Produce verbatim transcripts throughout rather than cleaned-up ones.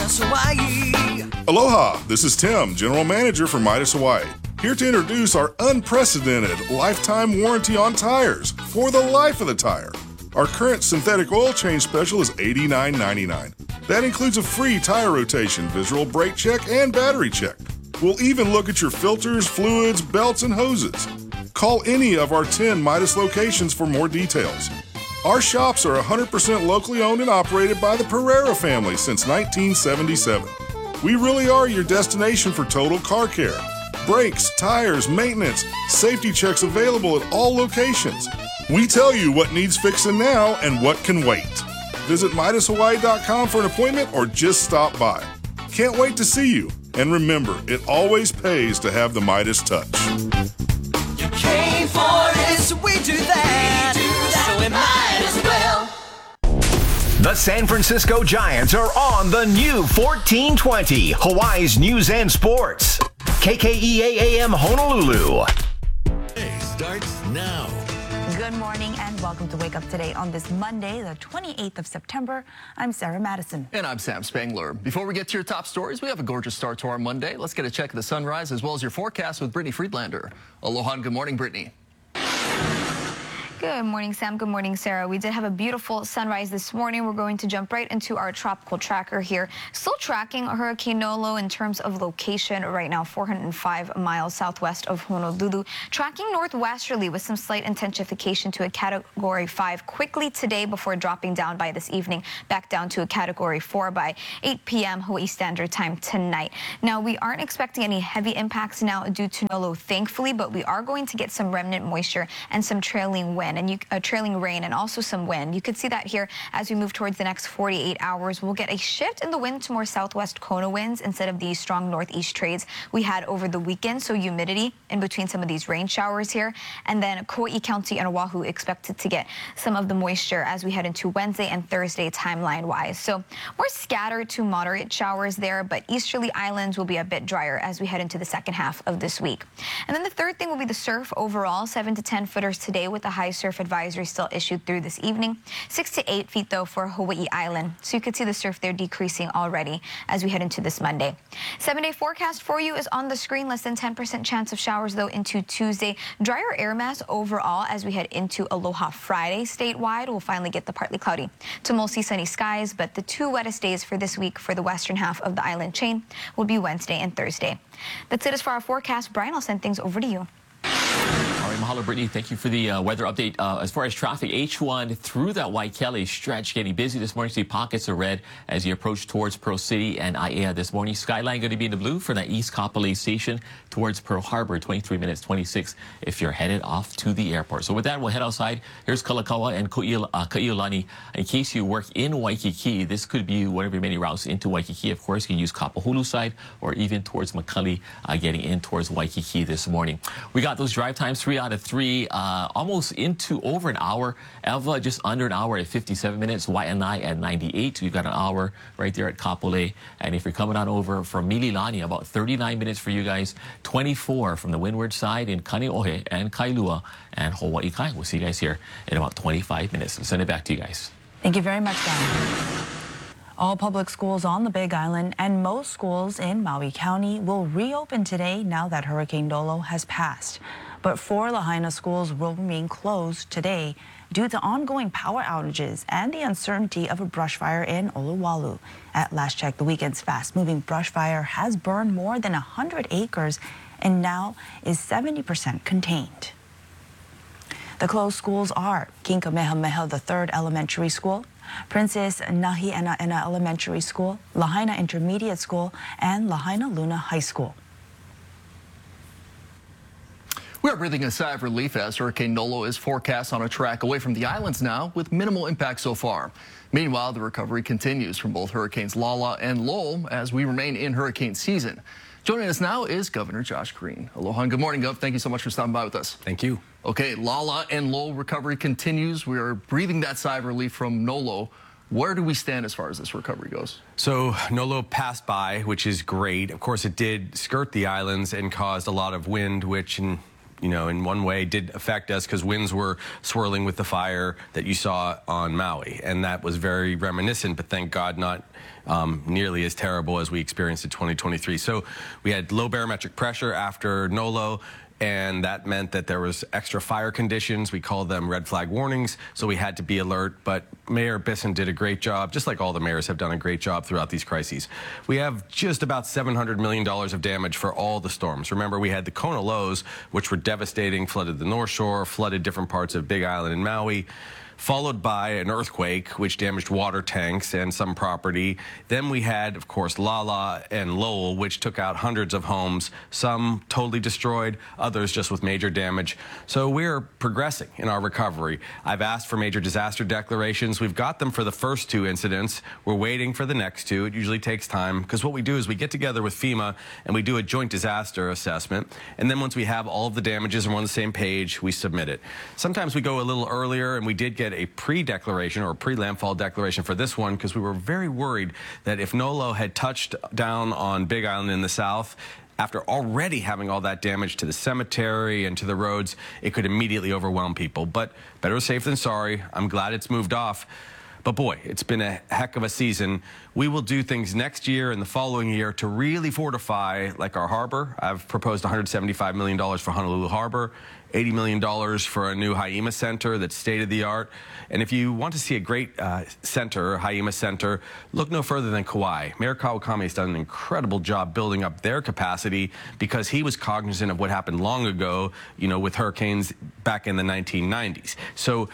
Midas Hawaii. Aloha, this is Tim, General Manager for Midas Hawaii, here to introduce our unprecedented lifetime warranty on tires for the life of the tire. Our current synthetic oil change special is eighty-nine ninety-nine. That includes a free tire rotation, visual brake check, and battery check. We'll even look at your filters, fluids, belts, and hoses. Call any of our ten Midas locations for more details. Our shops are one hundred percent locally owned and operated by the Pereira family since nineteen seventy-seven. We really are your destination for total car care. Brakes, tires, maintenance, safety checks available at all locations. We tell you what needs fixing now and what can wait. Visit Midas Hawaii dot com for an appointment or just stop by. Can't wait to see you. And remember, it always pays to have the Midas touch. You came for this, we do that. We do that. So we might as well. The San Francisco Giants are on the new fourteen twenty, Hawaii's News and Sports. K K E A A M Honolulu. Hey, starts now. Good morning and welcome to Wake Up Today on this Monday, the twenty-eighth of September. I'm Sarah Madison. And I'm Sam Spangler. Before we get to your top stories, we have a gorgeous start to our Monday. Let's get a check of the sunrise as well as your forecast with Brittany Friedlander. Aloha and good morning, Brittany. Good morning, Sam. Good morning, Sarah. We did have a beautiful sunrise this morning. We're going to jump right into our tropical tracker here. Still tracking Hurricane Nolo in terms of location right now, four hundred five miles southwest of Honolulu. Tracking northwesterly with some slight intensification to a Category five quickly today before dropping down by this evening, back down to a Category four by eight p m Hawaii Standard Time tonight. Now, we aren't expecting any heavy impacts now due to Nolo, thankfully, but we are going to get some remnant moisture and some trailing wind. and you, uh, trailing rain and also some wind. You could see that here as we move towards the next forty-eight hours. We'll get a shift in the wind to more southwest Kona winds instead of the strong northeast trades we had over the weekend. So humidity in between some of these rain showers here. And then Kauai County and Oahu expected to get some of the moisture as we head into Wednesday and Thursday timeline-wise. So more scattered to moderate showers there, but easterly islands will be a bit drier as we head into the second half of this week. And then the third thing will be the surf overall, seven to ten footers today with the high surf advisory still issued through this evening. Six to eight feet, though, for Hawaii Island. So you could see the surf there decreasing already as we head into this Monday. Seven-day forecast for you is on the screen. Less than ten percent chance of showers, though, into Tuesday. Drier air mass overall as we head into Aloha Friday statewide. We'll finally get the partly cloudy to mostly sunny skies, but the two wettest days for this week for the western half of the island chain will be Wednesday and Thursday. That's it as for our forecast. Brian, I'll send things over to you. All right, mahalo, Brittany. Thank you for the uh, weather update. Uh, as far as traffic, H one through that Waikele stretch getting busy this morning. See pockets of red as you approach towards Pearl City and Aiea this morning. Skyline going to be in the blue for that East Kapolei Station towards Pearl Harbor. twenty-three minutes, twenty-six if you're headed off to the airport. So with that, we'll head outside. Here's Kalakaua and Ka'iulani. Uh, Ka'iulani. In case you work in Waikiki, this could be one of your many routes into Waikiki. Of course, you can use Kapahulu side or even towards Makali, uh, getting in towards Waikiki this morning. We got those drive times, three out of three, uh, almost into over an hour. Elva just under an hour at fifty-seven minutes. Waianae at ninety-eight. We've got an hour right there at Kapolei. And if you're coming on over from Mililani, about thirty-nine minutes for you guys. twenty-four from the windward side in Kaneohe and Kailua and Hawaii Kai. We'll see you guys here in about twenty-five minutes. I'll send it back to you guys. Thank you very much, Dan. All public schools on the Big Island and most schools in Maui County will reopen today now that Hurricane Nolo has passed. But four Lahaina schools will remain closed today due to ongoing power outages and the uncertainty of a brush fire in Oluwalu. At last check, the weekend's fast-moving brush fire has burned more than one hundred acres and now is seventy percent contained. The closed schools are Kinkamehameha the third Elementary School, Princess Nahi'ena'ena Elementary School, Lahaina Intermediate School, and Lahaina Luna High School. We're breathing a sigh of relief as Hurricane Nolo is forecast on a track away from the islands now with minimal impact so far. Meanwhile, the recovery continues from both Hurricanes Lala and Lowell as we remain in hurricane season. Joining us now is Governor Josh Green. Aloha and good morning, Gov. Thank you so much for stopping by with us. Thank you. Okay, Lala and Lowell recovery continues. We are breathing that sigh of relief from Nolo. Where do we stand as far as this recovery goes? So Nolo passed by, which is great. Of course, it did skirt the islands and caused a lot of wind, which in you know, in one way did affect us because winds were swirling with the fire that you saw on Maui. And that was very reminiscent, but thank God not um, nearly as terrible as we experienced in twenty twenty-three. So we had low barometric pressure after Nolo, and that meant that there was extra fire conditions. We called them red flag warnings, so we had to be alert. But Mayor Bisson did a great job, just like all the mayors have done a great job throughout these crises. We have just about seven hundred million dollars of damage for all the storms. Remember, we had the Kona lows, which were devastating, flooded the North Shore, flooded different parts of Big Island and Maui, followed by an earthquake, which damaged water tanks and some property. Then we had, of course, Lala and Lowell, which took out hundreds of homes, some totally destroyed, others just with major damage. So we're progressing in our recovery. I've asked for major disaster declarations. We've got them for the first two incidents. We're waiting for the next two. It usually takes time, because what we do is we get together with FEMA and we do a joint disaster assessment. And then once we have all of the damages and we're on the same page, we submit it. Sometimes we go a little earlier, and we did get a pre-declaration or a pre-landfall declaration for this one because we were very worried that if Nolo had touched down on Big Island in the south, after already having all that damage to the cemetery and to the roads, it could immediately overwhelm people. But better safe than sorry. I'm glad it's moved off. But boy, it's been a heck of a season. We will do things next year and the following year to really fortify, like our harbor. I've proposed one hundred seventy-five million dollars for Honolulu Harbor, eighty million dollars for a new Haima Center that's state-of-the-art. And if you want to see a great uh, center, Haima Center, look no further than Kauai. Mayor Kawakami has done an incredible job building up their capacity because he was cognizant of what happened long ago, you know, with hurricanes back in the nineteen nineties. So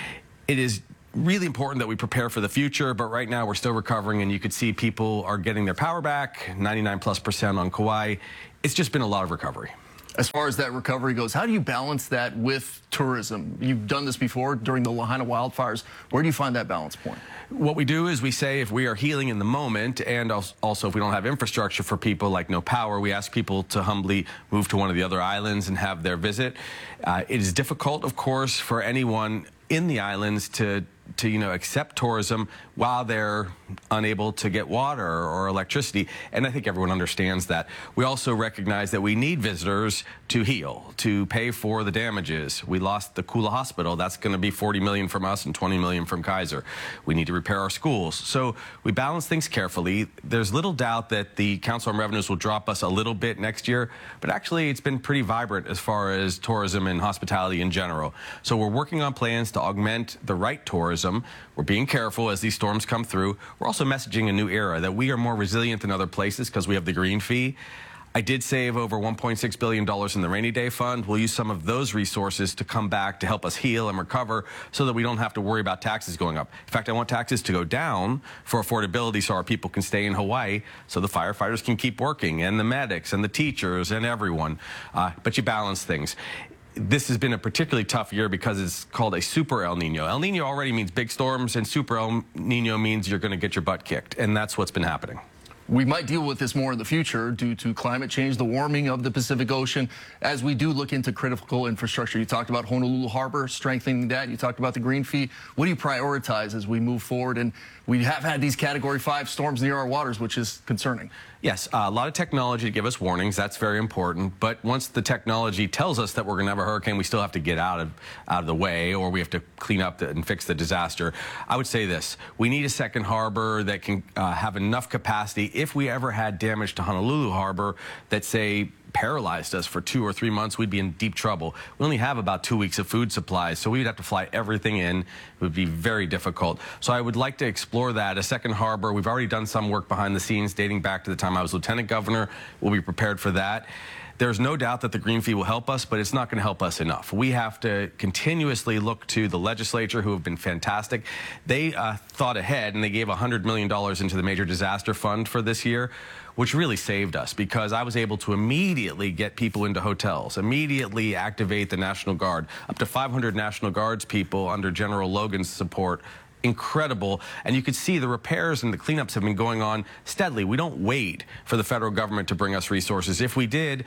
it is really important that we prepare for the future, but right now we're still recovering, and you could see people are getting their power back, ninety-nine plus percent on Kauai. It's just been a lot of recovery. As far as that recovery goes, how do you balance that with tourism? You've done this before during the Lahaina wildfires. Where do you find that balance point? What we do is we say if we are healing in the moment, and also if we don't have infrastructure for people like no power, we ask people to humbly move to one of the other islands and have their visit. Uh, it is difficult, of course, for anyone in the islands to to, you know, accept tourism while they're unable to get water or electricity. And I think everyone understands that. We also recognize that we need visitors to heal, to pay for the damages. We lost the Kula Hospital. That's going to be forty million dollars from us and twenty million dollars from Kaiser. We need to repair our schools. So we balance things carefully. There's little doubt that the Council on Revenues will drop us a little bit next year, but actually it's been pretty vibrant as far as tourism and hospitality in general. So we're working on plans to augment the right tourism. We're being careful as these storms come through. We're also messaging a new era that we are more resilient than other places because we have the green fee. I did save over one point six billion dollars in the rainy day fund. We'll use some of those resources to come back to help us heal and recover so that we don't have to worry about taxes going up. In fact, I want taxes to go down for affordability so our people can stay in Hawaii, so the firefighters can keep working, and the medics and the teachers and everyone. Uh, but you balance things. This has been a particularly tough year because it's called a super El Nino. El Nino already means big storms, and super El Nino means you're going to get your butt kicked, and that's what's been happening. We might deal with this more in the future due to climate change, the warming of the Pacific Ocean, as we do look into critical infrastructure. You talked about Honolulu Harbor, strengthening that. You talked about the green fee. What do you prioritize as we move forward? And we have had these Category five storms near our waters, which is concerning. Yes, uh, a lot of technology to give us warnings. That's very important. But once the technology tells us that we're going to have a hurricane, we still have to get out of out of the way, or we have to clean up the, and fix the disaster. I would say this: we need a second harbor that can uh, have enough capacity. If we ever had damage to Honolulu Harbor that, say, paralyzed us for two or three months, we'd be in deep trouble. We only have about two weeks of food supplies, so we'd have to fly everything in. It would be very difficult. So I would like to explore that, a second harbor. We've already done some work behind the scenes dating back to the time I was lieutenant governor. We'll be prepared for that. There's no doubt that the green fee will help us, but it's not going to help us enough. We have to continuously look to the legislature, who have been fantastic. They uh, thought ahead, and they gave one hundred million dollars into the Major Disaster Fund for this year, which really saved us because I was able to immediately get people into hotels, immediately activate the National Guard, up to five hundred National Guards people under General Logan's support. Incredible. And you could see the repairs and the cleanups have been going on steadily. We don't wait for the federal government to bring us resources. If we did,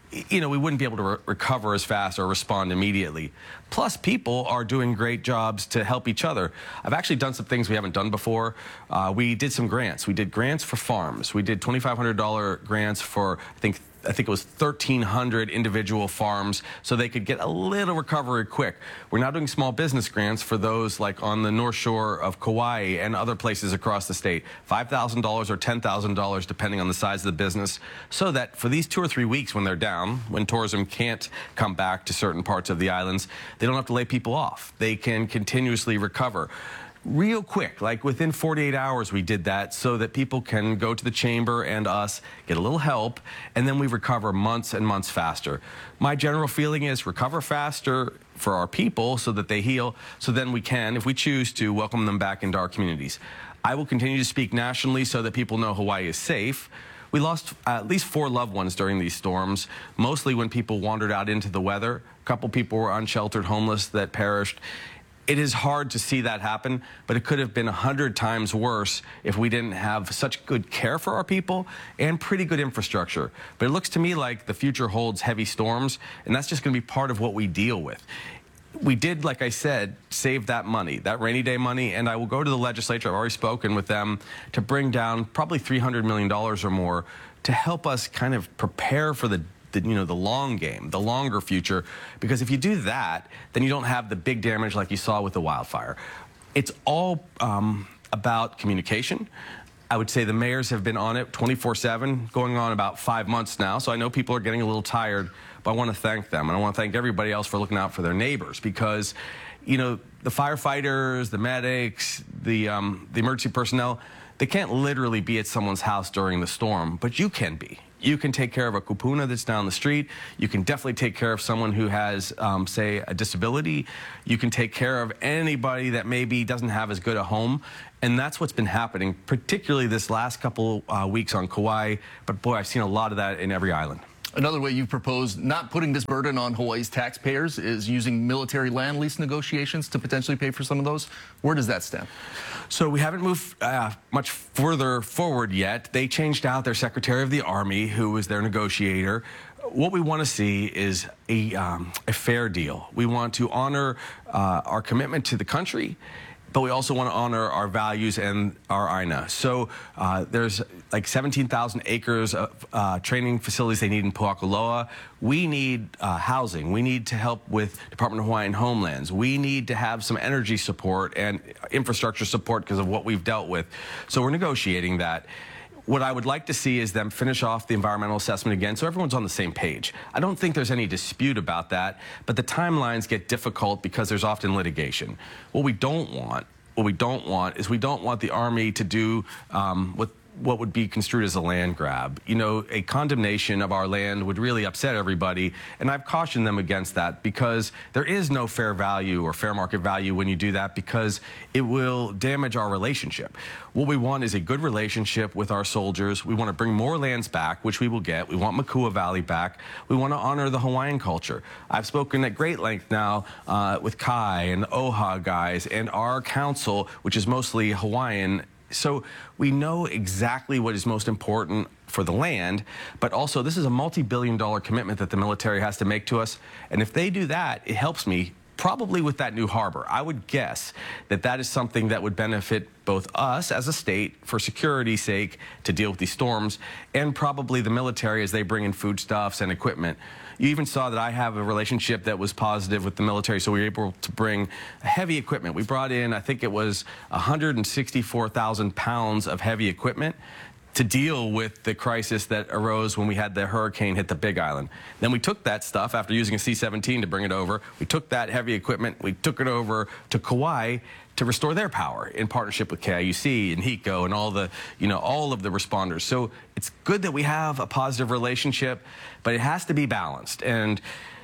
you know, we wouldn't be able to re recover as fast or respond immediately. Plus, people are doing great jobs to help each other. I've actually done some things we haven't done before. Uh, we did some grants. We did grants for farms. We did twenty-five hundred dollar grants for, I think, I think it was thirteen hundred individual farms so they could get a little recovery quick. We're now doing small business grants for those like on the North Shore of Kauai and other places across the state. five thousand dollars or ten thousand dollars depending on the size of the business, so that for these two or three weeks when they're down, when tourism can't come back to certain parts of the islands, they don't have to lay people off. They can continuously recover. Real quick, like within forty-eight hours we did that so that people can go to the chamber and us, get a little help, and then we recover months and months faster. My general feeling is recover faster for our people so that they heal, so then we can, if we choose to, welcome them back into our communities. I will continue to speak nationally so that people know Hawaii is safe. We lost at least four loved ones during these storms, mostly when people wandered out into the weather. A couple people were unsheltered homeless that perished. It is hard to see that happen, but it could have been a hundred times worse if we didn't have such good care for our people and pretty good infrastructure. But it looks to me like the future holds heavy storms, and that's just going to be part of what we deal with. We did, like I said, save that money, that rainy day money, and I will go to the legislature. I've already spoken with them to bring down probably three hundred million dollars or more to help us kind of prepare for the The, you know, the long game, the longer future, because if you do that, then you don't have the big damage like you saw with the wildfire. It's all um, about communication. I would say the mayors have been on it twenty-four seven, going on about five months now, so I know people are getting a little tired, but I want to thank them, and I want to thank everybody else for looking out for their neighbors, because, you know, the firefighters, the medics, the, um, the emergency personnel, they can't literally be at someone's house during the storm, but you can be. You can take care of a kupuna that's down the street. You can definitely take care of someone who has, um, say, a disability. You can take care of anybody that maybe doesn't have as good a home. And that's what's been happening, particularly this last couple uh, weeks on Kauai. But boy, I've seen a lot of that in every island. Another way you've proposed not putting this burden on Hawaii's taxpayers is using military land lease negotiations to potentially pay for some of those. Where does that stand? So we haven't moved uh, much further forward yet. They changed out their Secretary of the Army, who was their negotiator. What we want to see is a, um, a fair deal. We want to honor uh, our commitment to the country, but we also want to honor our values and our I N A. So uh, there's like seventeen thousand acres of uh, training facilities they need in Po'akuloa. We need uh, housing. We need to help with Department of Hawaiian Homelands. We need to have some energy support and infrastructure support because of what we've dealt with. So we're negotiating that. What I would like to see is them finish off the environmental assessment again so everyone's on the same page. I don't think there's any dispute about that, but the timelines get difficult because there's often litigation. What we don't want, what we don't want is we don't want the Army to do um, what what would be construed as a land grab. You know, a condemnation of our land would really upset everybody, and I've cautioned them against that because there is no fair value or fair market value when you do that because it will damage our relationship. What we want is a good relationship with our soldiers. We want to bring more lands back, which we will get. We want Makua Valley back. We want to honor the Hawaiian culture. I've spoken at great length now uh, with Kai and the O H A guys and our council, which is mostly Hawaiian. So we know exactly what is most important for the land, but also this is a multi-billion dollar commitment that the military has to make to us. And if they do that, it helps me probably with that new harbor. I would guess that that is something that would benefit both us as a state for security's sake to deal with these storms and probably the military as they bring in foodstuffs and equipment. You even saw that I have a relationship that was positive with the military, so we were able to bring heavy equipment. We brought in, I think it was one hundred sixty-four thousand pounds of heavy equipment to deal with the crisis that arose when we had the hurricane hit the Big Island. Then we took that stuff after using a C seventeen to bring it over. We took that heavy equipment, we took it over to Kauai to restore their power in partnership with K I U C and HECO and all the, you know, all of the responders. So it's good that we have a positive relationship, but it has to be balanced. And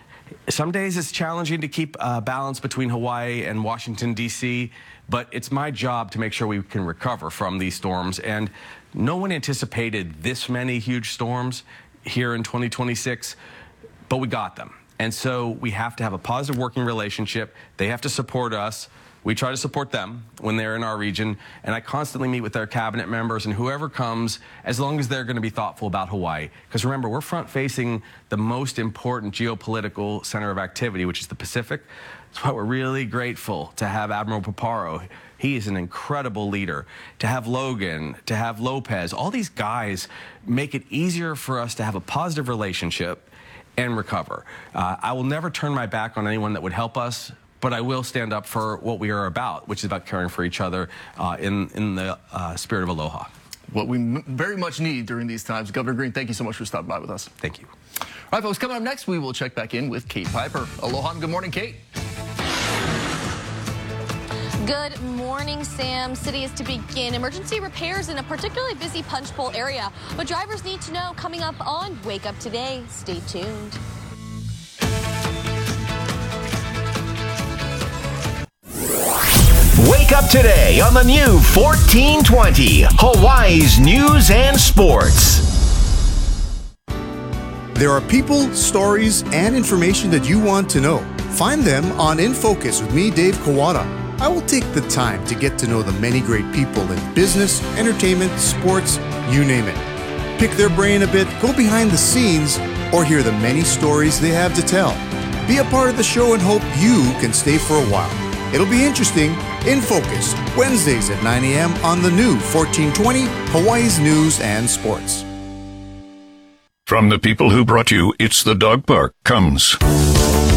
some days it's challenging to keep a balance between Hawaii and Washington, D C, but it's my job to make sure we can recover from these storms. And no one anticipated this many huge storms here in twenty twenty-six, but we got them. And so we have to have a positive working relationship. They have to support us. We try to support them when they're in our region, and I constantly meet with their cabinet members and whoever comes, as long as they're going to be thoughtful about Hawaii. Because remember, we're front-facing the most important geopolitical center of activity, which is the Pacific. That's why we're really grateful to have Admiral Paparo. He is an incredible leader. To have Logan, to have Lopez, all these guys make it easier for us to have a positive relationship and recover. Uh, I will never turn my back on anyone that would help us, but I will stand up for what we are about, which is about caring for each other uh, in, in the uh, spirit of aloha. What we m very much need during these times. Governor Green, thank you so much for stopping by with us. Thank you. All right, folks, coming up next, we will check back in with Kate Piper. Aloha and good morning, Kate. Good morning, Sam. City is to begin emergency repairs in a particularly busy Punch Bowl area. What drivers need to know coming up on Wake Up Today. Stay tuned. Wake up today on the new fourteen twenty, Hawaii's News and Sports. There are people, stories, and information that you want to know. Find them on In Focus with me, Dave Kawada. I will take the time to get to know the many great people in business, entertainment, sports, you name it. Pick their brain a bit, go behind the scenes, or hear the many stories they have to tell. Be a part of the show and hope you can stay for a while. It'll be interesting. In Focus, Wednesdays at nine a m on the new fourteen twenty, Hawaii's News and Sports. From the people who brought you It's the Dog Park comes